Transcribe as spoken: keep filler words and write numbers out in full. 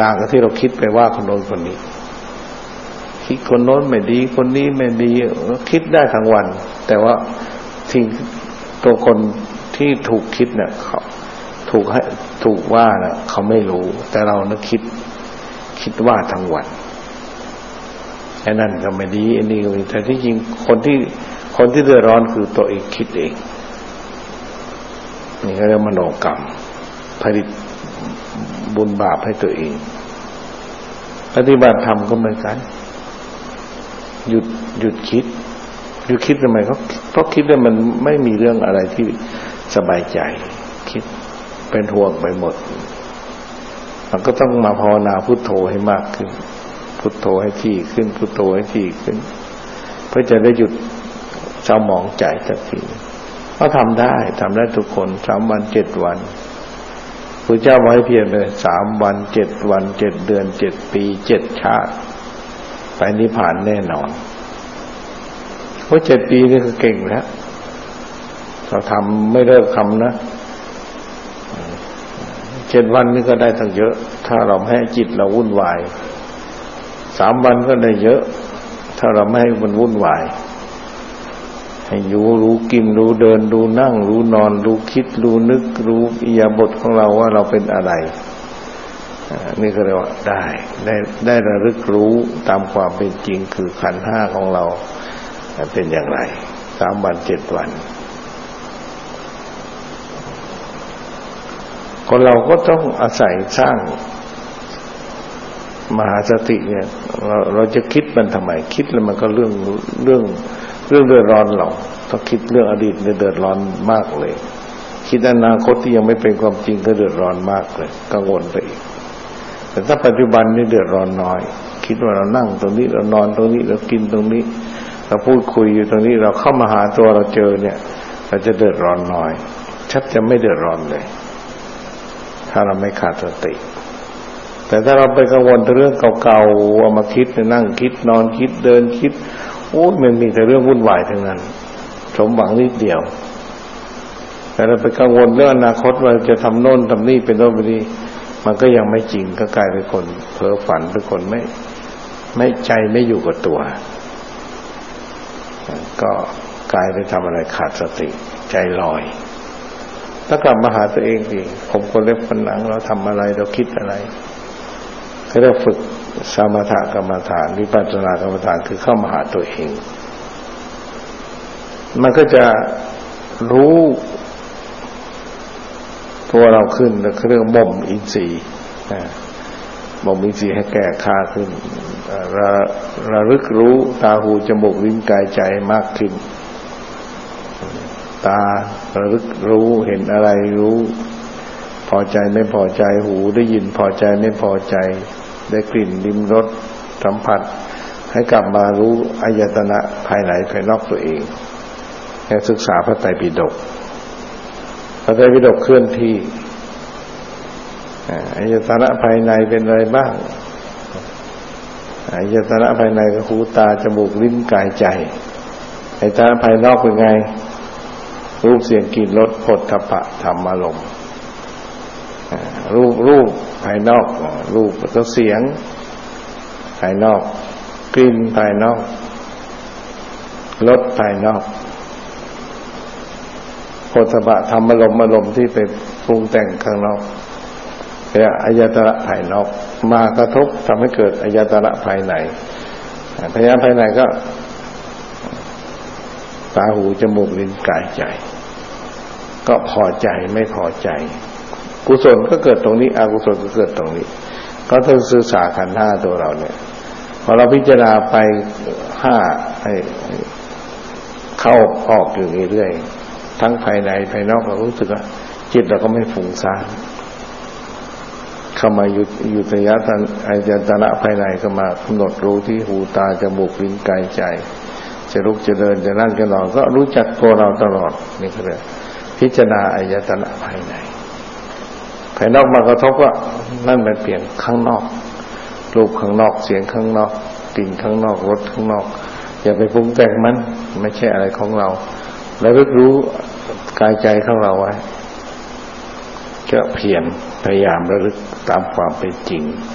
ต่างกับที่เราคิดไปว่าคนโน้นคนนี้คิดคนโน้นไม่ดีคนนี้ไม่ดีคิดได้ทั้งวันแต่ว่าทิ้งตัวคนที่ถูกคิดเนี่ยเขาถูกให้ถูกว่าน่ะเขาไม่รู้แต่เรานะคิดคิดว่าทั้งวันไอ้นั่นก็ไม่ดีไอ้นี่ก็ไม่ดีแต่ที่จริงคนที่คนที่เดือดร้อนคือตัวเองคิดเองนี่ก็เรียกมโนกรรมผลิตบุญบาปให้ตัวเองปฏิบัติธรรมก็เหมือนกันหยุดหยุดคิดหยุดคิดทำไมเขาเพราะคิดแล้วมันไม่มีเรื่องอะไรที่สบายใจคิดเป็นห่วงไปหมดมันก็ต้องมาภาวนาพุทโธให้มากขึ้นพุทโธให้ถี่ขึ้นพุทโธให้ถี่ขึ้นเพื่อจะได้หยุดเศร้าหมองใจสักทีก็ทำได้ทำได้ทุกคนสามวันเจ็ดวันพระเจ้าไว้เพียรเลยสามวันเจ็ดวันเจ็ดเดือนเจ็ดปีเจ็ดชาติไปนิพพานแน่นอนเพราะเจ็ดปีนี่คือเก่งแล้วเราทำไม่เลิกทำนะเจ็ดวันนี่ก็ได้ตั้งเยอะถ้าเราไม่ให้จิตเราวุ่นวายสามวันก็ได้เยอะถ้าเราไม่ให้มันวุ่นวายให้อยู่รู้กินรู้เดินรู้นั่งรู้นอนรู้คิดรู้นึกรู้อิริยาบถของเราว่าเราเป็นอะไรนี่ก็เรียกว่าได้ได้ได้ระลึกรู้ตามความเป็นจริงคือขันธ์ห้าของเราเป็นอย่างไรสามวันเจ็ดวันคนเราก็ต้องอาศัยสร้างมหาสติเนี่ยเราเราจะคิดมันทำไมคิดแล้วมันก็เรื่องเรื่องเรื่องเดือดร้อนเราถ้าคิดเรื่องอดีตเนี่ยเดือดร้อนมากเลยคิดอนาคตที่ยังไม่เป็นความจริงก็เดือดร้อนมากเลยกังวลไปอีกแต่ถ้าปัจจุบันนี่เดือดร้อนน้อยคิดว่าเรานั่งตรงนี้เรานอนตรงนี้เรากินตรงนี้เราพูดคุยอยู่ตรงนี้เราเข้ามาหาตัวเราเจอเนี่ยเราจะเดือดร้อนน้อยชัดจะไม่เดือดร้อนเลยถ้าเราไม่ขาดสติแต่ถ้าเราไปกังวลเรื่องเก่าๆเอามาคิดนั่งคิดนอนคิดเดินคิดโอ้ยมันมีแต่เรื่องวุ่นวายทั้งนั้นสมหวังนิดเดียวแต่เราไปกังวลเรื่องอนาคตว่าจะทำโน่นทำนี่เป็นโน่นเป็นนี่มันก็ยังไม่จริงก็กลายเป็นคนเพ้อฝันเป็นคนไม่ไม่ใจไม่อยู่กับตัวก็กลายไปทำอะไรขาดสติใจลอยถ้ากลับมาหาตัวเองดิผมคนเล็บคนหนังเราทำอะไรเราคิดอะไรก็เรียกฝึกสมถกรรมฐานวิปัสสนากรรมฐานคือเข้ามาหาตัวเองมันก็จะรู้ตัวเราขึ้นแล้วเรียกบ่มอินทรีย์บ่มอินทรีย์ให้แก่ข้าขึ้นระระลึกรู้ตาหูจมูกลิ้นกายใจมากขึ้นตาระลึกรู้เห็นอะไรรู้พอใจไม่พอใจหูได้ยินพอใจไม่พอใจได้กลิ่นลิ้มรสสัมผัสให้กลับมารู้อายตนะภายในภายนอกตัวเองให้ศึกษาพระไตรปิฎกพระไตรปิฎกเคลื่อนที่อายตนะภายในเป็นอะไรบ้างอายตนะภายในก็หูตาจมูกลิ้นกายใจอายตนะภายนอกเป็นไงรูปเสียงกลิ่นรสโผฏฐัพพะธรรมอารมณ์รูปรูปภายนอกรูปแล้วก็เสียงภายนอกกลิ่นภายนอกรสภายนอกโผฏฐัพพะธรรมอารมณ์อารมณ์ที่เป็นปรุงแต่งข้างนอกและอายตนะภายนอกมากระทบทำให้เกิดอายตนะภายในพยายามภายในก็ตาหูจมูกลิ้นกายใจก็พอใจไม่พอใจกุศลก็เกิดตรงนี้อกุศลก็เกิดตรงนี้ก็ต้องศึกษาขันธ์ห้าตัวเราเนี่ยพอเราพิจารณาไปห้าให้เข้าออกอยู่เรื่อยๆทั้งภายในภายนอกเรารู้สึกว่าจิตเราก็ไม่ฟุ้งซ่านเข้ามาอยู่อยู่ระยะทันอายตนะภายในก็มากำหนดรู้ที่หูตาจมูกลิ้นกายใจจะลุกจะเดินจะนั่งจะนอนก็รู้จักตัวเราตลอดนี่คือพิจารณาอายตนะภายในภายนอกมากระทบว่านั่นเป็นเปลี่ยนข้างนอกรูปข้างนอกเสียงข้างนอกกลิ่นข้างนอกรสข้างนอกอย่าไปปรุงแต่งมันไม่ใช่อะไรของเราแล้วรู้กายใจของเราไว้ก็เพียรพยายามระลึกตามความเป็นจริง